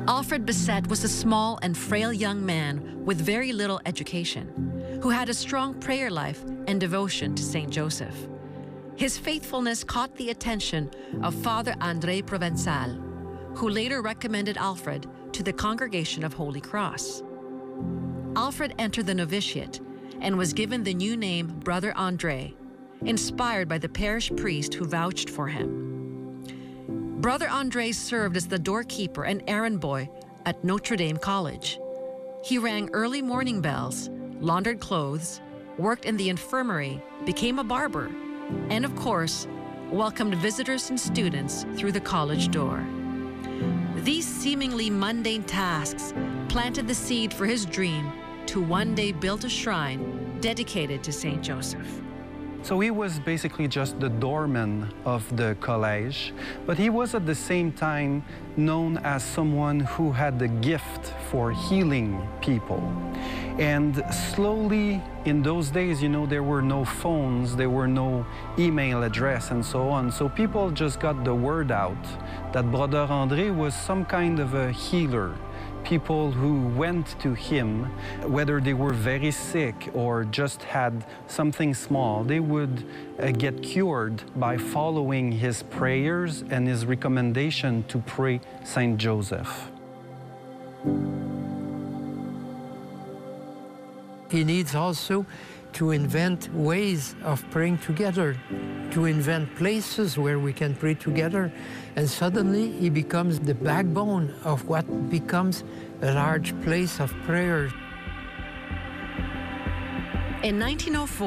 Alfred Bessette was a small and frail young man with very little education, who had a strong prayer life and devotion to Saint Joseph. His faithfulness caught the attention of Father André Provençal, who later recommended Alfred to the Congregation of Holy Cross. Alfred entered the novitiate and was given the new name Brother André, inspired by the parish priest who vouched for him. Brother André served as the doorkeeper and errand boy at Notre Dame College. He rang early morning bells, laundered clothes, worked in the infirmary, became a barber, and of course, welcomed visitors and students through the college door. These seemingly mundane tasks planted the seed for his dream to one day build a shrine dedicated to Saint Joseph. So he was basically just the doorman of the college, but he was at the same time known as someone who had the gift for healing people. And slowly, in those days, you know, there were no phones, there were no email address and so on. So people just got the word out that Brother André was some kind of a healer. People who went to him, whether they were very sick or just had something small, they would get cured by following his prayers and his recommendation to pray Saint Joseph. He needs also to invent ways of praying together, to invent places where we can pray together, and suddenly he becomes the backbone of what becomes a large place of prayer. In 1904,